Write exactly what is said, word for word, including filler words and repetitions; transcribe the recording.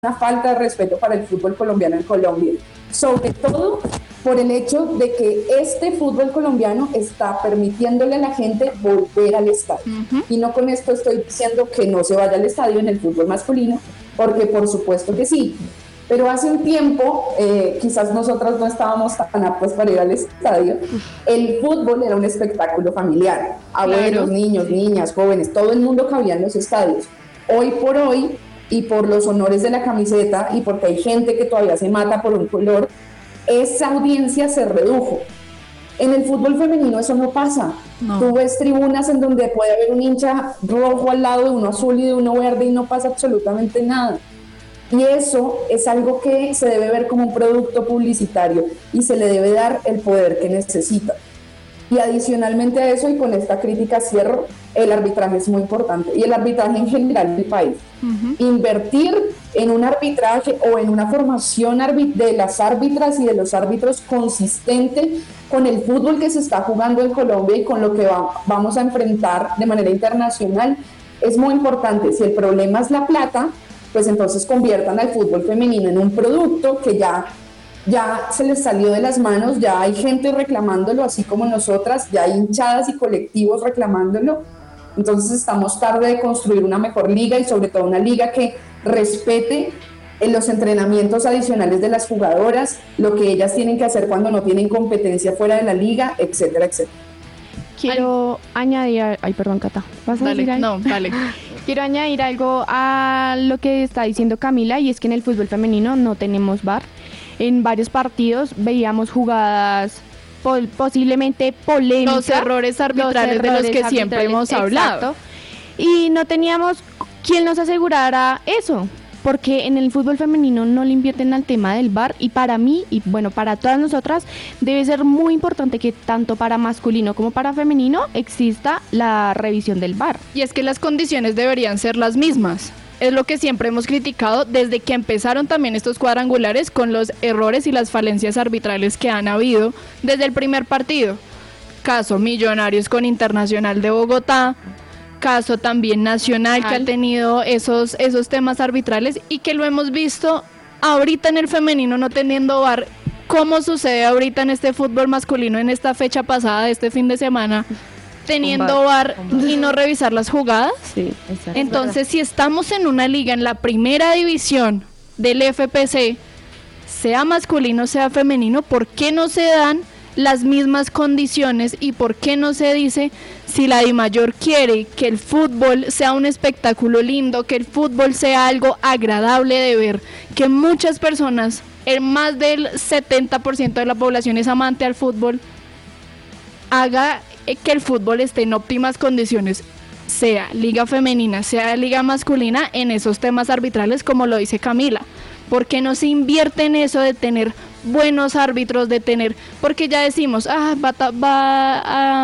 una falta de respeto para el fútbol colombiano en Colombia, sobre todo por el hecho de que este fútbol colombiano está permitiéndole a la gente volver al estadio. Uh-huh. Y no con esto estoy diciendo que no se vaya al estadio en el fútbol masculino, porque por supuesto que sí. Pero hace un tiempo, eh, quizás nosotras no estábamos tan aptas para ir al estadio, el fútbol era un espectáculo familiar. Abuelos, claro. niños, niñas, jóvenes, todo el mundo cabía en los estadios. Hoy por hoy, y por los honores de la camiseta, y porque hay gente que todavía se mata por un color, esa audiencia se redujo. En el fútbol femenino eso no pasa. No. Tú ves tribunas en donde puede haber un hincha rojo al lado de uno azul y de uno verde y no pasa absolutamente nada. Y eso es algo que se debe ver como un producto publicitario y se le debe dar el poder que necesita. Y adicionalmente a eso, y con esta crítica cierro, el arbitraje es muy importante, y el arbitraje en general del país. Uh-huh. Invertir en un arbitraje o en una formación de las árbitras y de los árbitros consistente con el fútbol que se está jugando en Colombia y con lo que va, vamos a enfrentar de manera internacional es muy importante. Si el problema es la plata, pues entonces conviertan al fútbol femenino en un producto que ya, ya se les salió de las manos, ya hay gente reclamándolo, así como nosotras, ya hay hinchadas y colectivos reclamándolo. Entonces estamos tarde de construir una mejor liga y sobre todo una liga que respete en los entrenamientos adicionales de las jugadoras, lo que ellas tienen que hacer cuando no tienen competencia fuera de la liga, etcétera, etcétera. Quiero ay. añadir, ay perdón Cata, ¿vas a dale, decir algo? No, dale. Quiero añadir algo a lo que está diciendo Camila, y es que en el fútbol femenino no tenemos V A R. En varios partidos veíamos jugadas po- posiblemente polémicas. Los errores arbitrales los errores de los que arbitrales, siempre hemos hablado. Exacto. Y no teníamos quien nos asegurara eso, porque en el fútbol femenino no le invierten al tema del V A R, y para mí, y bueno, para todas nosotras, debe ser muy importante que tanto para masculino como para femenino exista la revisión del V A R. Y es que las condiciones deberían ser las mismas. Es lo que siempre hemos criticado desde que empezaron también estos cuadrangulares, con los errores y las falencias arbitrales que han habido desde el primer partido. Caso Millonarios con Internacional de Bogotá, caso también Nacional, que ha tenido esos, esos temas arbitrales y que lo hemos visto ahorita en el femenino no teniendo V A R. ¿Cómo sucede ahorita en este fútbol masculino, en esta fecha pasada de este fin de semana, teniendo V A R y no revisar las jugadas? Sí, exacto. Entonces, si estamos en una liga en la primera división del F P C, sea masculino, sea femenino, ¿por qué no se dan las mismas condiciones y por qué no se dice, si la DIMAYOR quiere que el fútbol sea un espectáculo lindo, que el fútbol sea algo agradable de ver, que muchas personas, el más del setenta por ciento de la población es amante al fútbol, haga que el fútbol esté en óptimas condiciones, sea liga femenina, sea liga masculina, en esos temas arbitrales como lo dice Camila? ¿Por qué no se invierte en eso de tener buenos árbitros, de tener, porque ya decimos, ah, va, va a